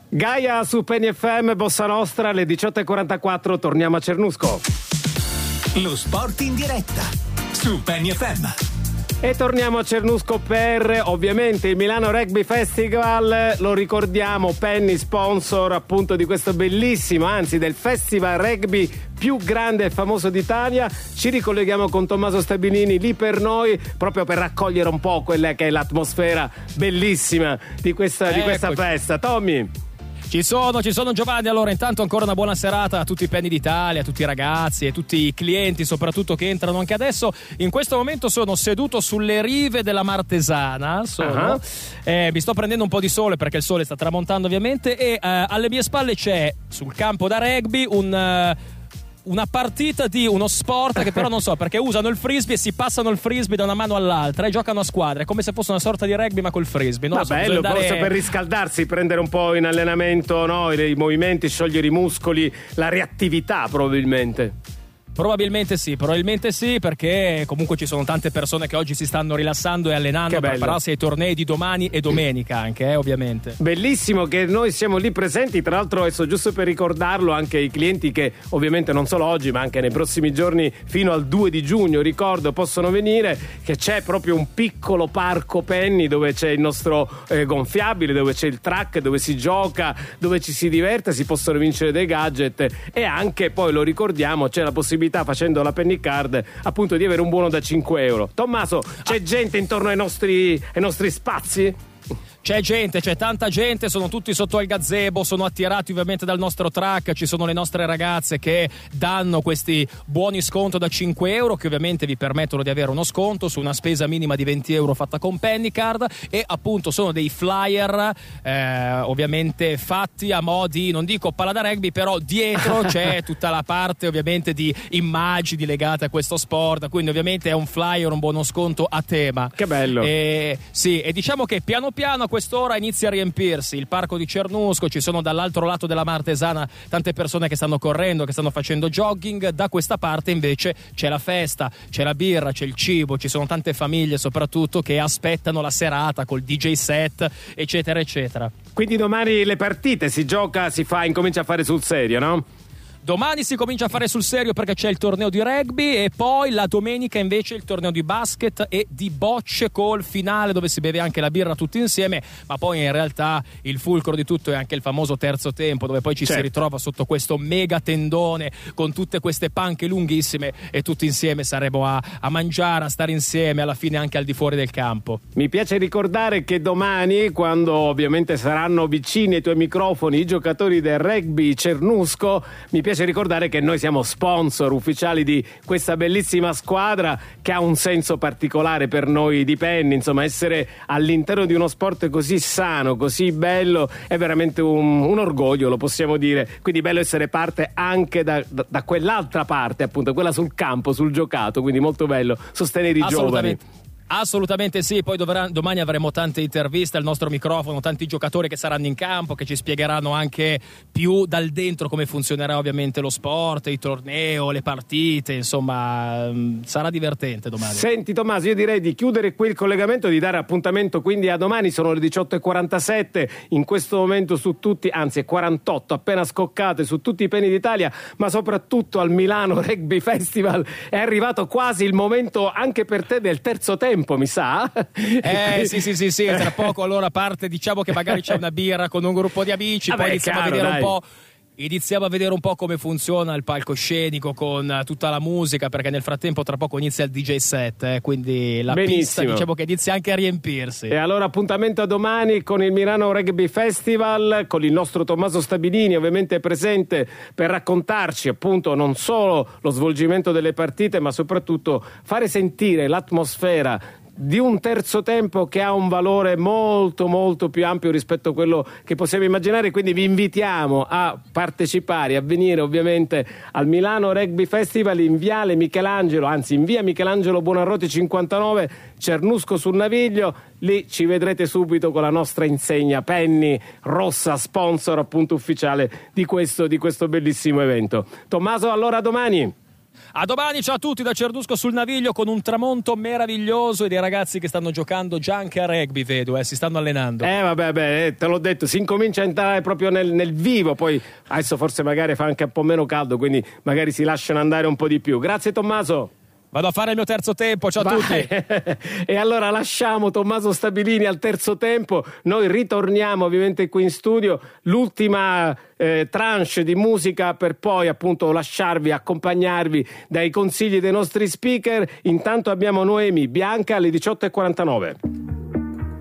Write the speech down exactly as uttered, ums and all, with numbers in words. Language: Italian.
Gaia su Penny F M, Bossa Nostra, alle diciotto e quarantaquattro, torniamo a Cernusco. Lo sport in diretta su Penny F M. E torniamo a Cernusco per ovviamente il Milano Rugby Festival. Lo ricordiamo, Penny sponsor appunto di questo bellissimo, anzi del festival rugby più grande e famoso d'Italia. Ci ricolleghiamo con Tommaso Stabilini lì per noi, proprio per raccogliere un po' quella che è l'atmosfera bellissima di questa, di questa festa. Tommy. Ci sono, ci sono Giovanni. Allora, intanto ancora una buona serata a tutti i Penny d'Italia, a tutti i ragazzi e tutti i clienti soprattutto che entrano anche adesso. In questo momento sono seduto sulle rive della Martesana, sono, uh-huh. eh, mi sto prendendo un po' di sole perché il sole sta tramontando ovviamente e eh, alle mie spalle c'è sul campo da rugby un... Uh, una partita di uno sport che però non so perché usano il frisbee e si passano il frisbee da una mano all'altra e giocano a squadre, è come se fosse una sorta di rugby ma col frisbee. Non ma so, bello, andare... forse per riscaldarsi, prendere un po' in allenamento, no? I, i movimenti, sciogliere i muscoli, la reattività probabilmente. Probabilmente sì, probabilmente sì, perché comunque ci sono tante persone che oggi si stanno rilassando e allenando per prepararsi ai tornei di domani e domenica anche, eh, ovviamente. Bellissimo che noi siamo lì presenti, tra l'altro adesso giusto per ricordarlo anche ai clienti che ovviamente non solo oggi ma anche nei prossimi giorni fino al due di giugno, ricordo, possono venire, che c'è proprio un piccolo parco Penny dove c'è il nostro eh, gonfiabile, dove c'è il track, dove si gioca, dove ci si diverte, si possono vincere dei gadget e anche poi lo ricordiamo c'è la possibilità facendo la Penny Card appunto di avere un buono da cinque euro. Tommaso, c'è ah. gente intorno ai nostri, ai nostri spazi? C'è gente, c'è tanta gente, sono tutti sotto al gazebo, sono attirati ovviamente dal nostro track, ci sono le nostre ragazze che danno questi buoni sconto da cinque euro che ovviamente vi permettono di avere uno sconto su una spesa minima di venti euro fatta con Penny Card e appunto sono dei flyer eh, ovviamente fatti a mo' di, non dico palla da rugby, però dietro c'è tutta la parte ovviamente di immagini legate a questo sport, quindi ovviamente è un flyer, un buono sconto a tema. Che bello. E, sì, e diciamo che piano piano a quest'ora inizia a riempirsi il parco di Cernusco, ci sono dall'altro lato della Martesana tante persone che stanno correndo, che stanno facendo jogging, da questa parte invece c'è la festa, c'è la birra, c'è il cibo, ci sono tante famiglie soprattutto che aspettano la serata col D J set eccetera eccetera. Quindi domani le partite si gioca, si fa, incomincia a fare sul serio, no? Domani si comincia a fare sul serio perché c'è il torneo di rugby e poi la domenica invece il torneo di basket e di bocce col finale dove si beve anche la birra tutti insieme, ma poi in realtà il fulcro di tutto è anche il famoso terzo tempo dove poi ci certo. si ritrova sotto questo mega tendone con tutte queste panche lunghissime e tutti insieme saremo a, a mangiare, a stare insieme alla fine anche al di fuori del campo. Mi piace ricordare che domani, quando ovviamente saranno vicini ai tuoi microfoni i giocatori del rugby Cernusco, mi piace ricordare che noi siamo sponsor ufficiali di questa bellissima squadra che ha un senso particolare per noi di Penny, insomma essere all'interno di uno sport così sano, così bello è veramente un, un orgoglio, lo possiamo dire, quindi bello essere parte anche da, da, da quell'altra parte appunto, quella sul campo, sul giocato, quindi molto bello sostenere i giovani. Assolutamente sì, poi dovrà, domani avremo tante interviste al nostro microfono, tanti giocatori che saranno in campo, che ci spiegheranno anche più dal dentro come funzionerà ovviamente lo sport, il torneo, le partite, insomma sarà divertente domani. Senti Tommaso, io direi di chiudere qui il collegamento, di dare appuntamento quindi a domani, sono le diciotto e quarantasette in questo momento su tutti, anzi è quarantotto appena scoccate su tutti i Penny d'Italia, ma soprattutto al Milano Rugby Festival è arrivato quasi il momento anche per te del terzo tempo, mi sa. Eh sì sì sì sì, tra poco allora parte, diciamo che magari c'è una birra con un gruppo di amici, Vabbè, poi iniziamo chiaro, a vedere dai. un po'. Iniziamo a vedere un po' come funziona il palcoscenico con tutta la musica, perché nel frattempo tra poco inizia il D J set, eh, quindi la Benissimo. pista diciamo che inizia anche a riempirsi. E allora appuntamento a domani con il Milano Rugby Festival, con il nostro Tommaso Stabilini ovviamente presente per raccontarci appunto non solo lo svolgimento delle partite ma soprattutto fare sentire l'atmosfera di un terzo tempo che ha un valore molto molto più ampio rispetto a quello che possiamo immaginare, quindi vi invitiamo a partecipare, a venire ovviamente al Milano Rugby Festival in Viale Michelangelo, anzi in Via Michelangelo Buonarroti cinquantanove, Cernusco sul Naviglio. Lì ci vedrete subito con la nostra insegna Penny rossa, sponsor appunto ufficiale di questo, di questo bellissimo evento. Tommaso, allora a domani. A domani, ciao a tutti da Cerdusco sul Naviglio, con un tramonto meraviglioso e dei ragazzi che stanno giocando già anche a rugby, vedo, eh, si stanno allenando. Eh vabbè, beh, te l'ho detto, si incomincia a entrare proprio nel, nel vivo, poi adesso forse magari fa anche un po' meno caldo, quindi magari si lasciano andare un po' di più. Grazie Tommaso. Vado a fare il mio terzo tempo, ciao a Vai. tutti. E allora lasciamo Tommaso Stabilini al terzo tempo, noi ritorniamo ovviamente qui in studio, l'ultima eh, tranche di musica per poi appunto lasciarvi, accompagnarvi dai consigli dei nostri speaker. Intanto abbiamo Noemi Bianca alle diciotto e quarantanove.